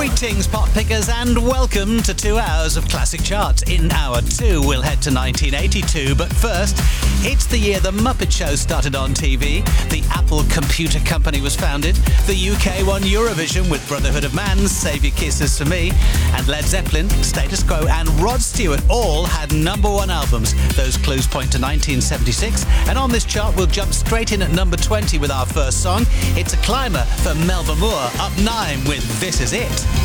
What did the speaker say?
Greetings, pot pickers, and welcome to 2 hours of classic charts. In hour 2, we'll head to 1982, but first, it's the year The Muppet Show started on TV, the Apple Computer Company was founded, the UK won Eurovision with Brotherhood of Man, Save Your Kisses for Me, and Led Zeppelin, Status Quo, and Rod Stewart all had number 1 albums. Those clues point to 1976, and on this chart, we'll jump straight in at number 20 with our first song. It's a climber for Melba Moore, up 9 with This Is It.